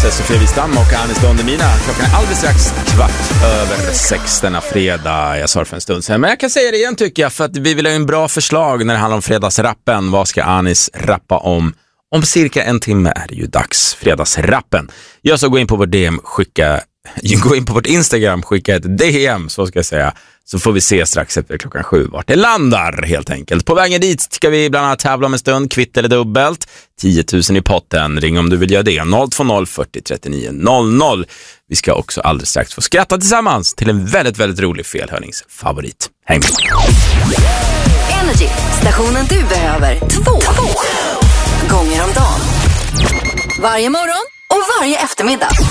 Sofia Wistam och Anis Don Demina. Klockan är alldeles strax 6:15 denna fredag. Jag sa för en stund sedan, men jag kan säga det igen tycker jag, för att vi vill ha en bra förslag när det handlar om fredagsrappen. Vad ska Anis rappa om? Om cirka en timme är det ju dags. Fredagsrappen. Jag så gå in på vårt DM, gå in på vårt Instagram, skicka ett DM, så ska jag säga. Så får vi se strax efter 7 vart det landar helt enkelt. På vägen dit ska vi bland annat tävla om en stund, kvitt eller dubbelt. 10 000 i potten, ring om du vill göra det. 020 40 39 00. Vi ska också alldeles strax få skratta tillsammans till en väldigt, väldigt rolig felhörningsfavorit. Häng med! Energy, stationen du behöver 2 gånger om dagen. Varje morgon och varje eftermiddag.